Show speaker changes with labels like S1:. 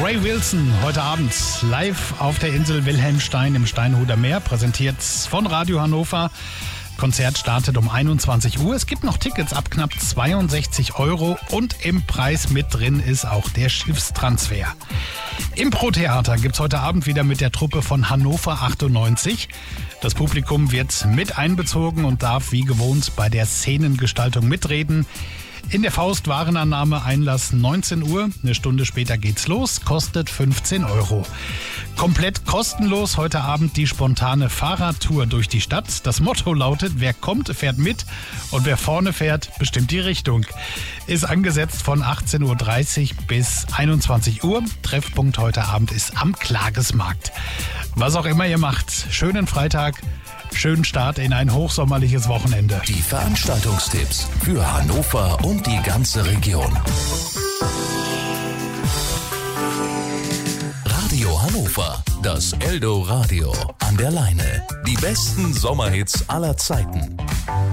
S1: Ray Wilson heute Abend live auf der Insel Wilhelmstein im Steinhuder Meer, präsentiert von Radio Hannover. Konzert startet um 21 Uhr. Es gibt noch Tickets ab knapp 62 € und im Preis mit drin ist auch der Schiffstransfer. Impro-Theater gibt's heute Abend wieder mit der Truppe von Hannover 98. Das Publikum wird mit einbezogen und darf wie gewohnt bei der Szenengestaltung mitreden. In der Faust Warenannahme, Einlass 19 Uhr. Eine Stunde später geht's los, kostet 15 €. Komplett kostenlos heute Abend die spontane Fahrradtour durch die Stadt. Das Motto lautet, wer kommt, fährt mit und wer vorne fährt, bestimmt die Richtung. Ist angesetzt von 18:30 Uhr bis 21 Uhr. Treffpunkt heute Abend ist am Klagesmarkt. Was auch immer ihr macht, schönen Freitag. Schönen Start in ein hochsommerliches Wochenende.
S2: Die Veranstaltungstipps für Hannover und die ganze Region. Radio Hannover, das Eldo Radio. An der Leine. Die besten Sommerhits aller Zeiten.